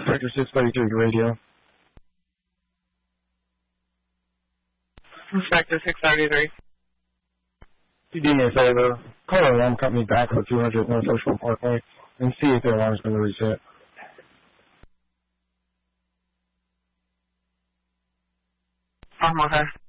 Sector 632 to radio. Sector 633. You do me a favor, call our alarm company back for 200 North Ocean Parkway and see if their alarm's been reset. Okay.